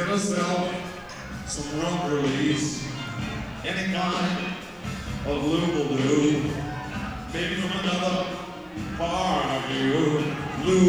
get ourselves some rum release, any kind of lube will do, maybe from another bar